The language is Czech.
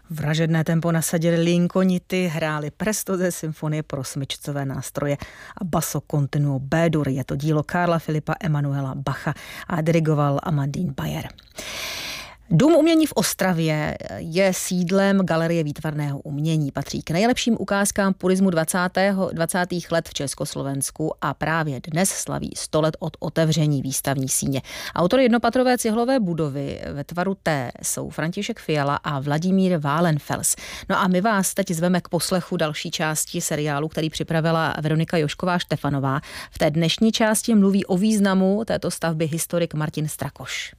Vražedné tempo nasadili Lincolnity, hráli Prestoze symfonie pro smyčcové nástroje a basso continuo B-dur. Je to dílo Karla Filipa Emanuela Bacha a dirigoval Amandine Bayer. Dům umění v Ostravě je sídlem Galerie výtvarného umění. Patří k nejlepším ukázkám purismu 20. let v Československu a právě dnes slaví 100 let od otevření výstavní síně. Autory jednopatrové cihlové budovy ve tvaru T jsou František Fiala a Vladimír Wallenfels. No a my vás teď zveme k poslechu další části seriálu, který připravila Veronika Jošková Štefanová. V té dnešní části mluví o významu této stavby historik Martin Strakoš.